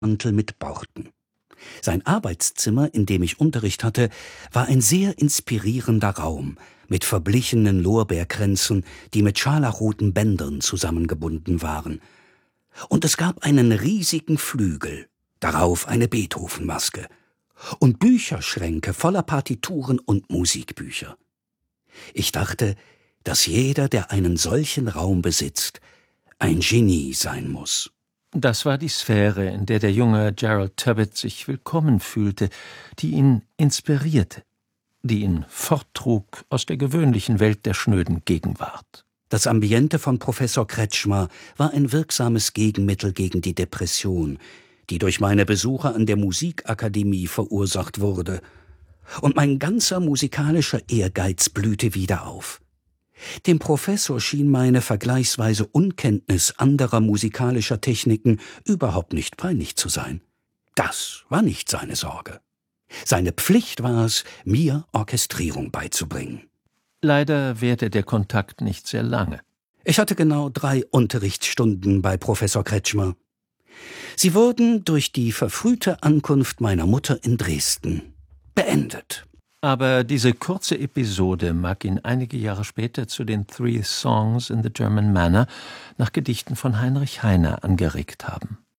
Mantel mit Borten. Sein Arbeitszimmer, in dem ich Unterricht hatte, war ein sehr inspirierender Raum mit verblichenen Lorbeerkränzen, die mit scharlachroten Bändern zusammengebunden waren. Und es gab einen riesigen Flügel, darauf eine Beethoven-Maske und Bücherschränke voller Partituren und Musikbücher. Ich dachte, dass jeder, der einen solchen Raum besitzt, ein Genie sein muss. Das war die Sphäre, in der der junge Gerald Tubbett sich willkommen fühlte, die ihn inspirierte, die ihn forttrug aus der gewöhnlichen Welt der schnöden Gegenwart. Das Ambiente von Professor Kretschmer war ein wirksames Gegenmittel gegen die Depression, die durch meine Besuche an der Musikakademie verursacht wurde. Und mein ganzer musikalischer Ehrgeiz blühte wieder auf. Dem Professor schien meine vergleichsweise Unkenntnis anderer musikalischer Techniken überhaupt nicht peinlich zu sein. Das war nicht seine Sorge. Seine Pflicht war es, mir Orchestrierung beizubringen. Leider währte der Kontakt nicht sehr lange. Ich hatte genau 3 Unterrichtsstunden bei Professor Kretschmer. Sie wurden durch die verfrühte Ankunft meiner Mutter in Dresden beendet. Aber diese kurze Episode mag ihn einige Jahre später zu den 3 Songs in the German Manner nach Gedichten von Heinrich Heine angeregt haben.